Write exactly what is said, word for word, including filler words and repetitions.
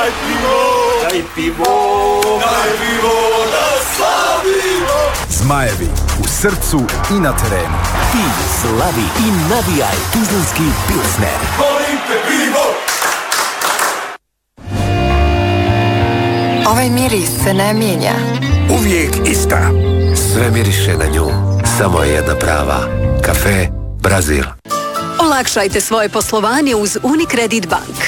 Daj pivo, daj pivo, daj pivo da slavimo. Zmajevi u srcu i na terenu. Ti slavi i navijaj tuzlanski Pilsner. Molim te pivo. Ovaj miris se ne mijenja. Uvijek ista. Sve miriše na nju. Samo je jedna prava. Kafe Brazil. Olakšajte svoje poslovanje uz Unicredit Bank.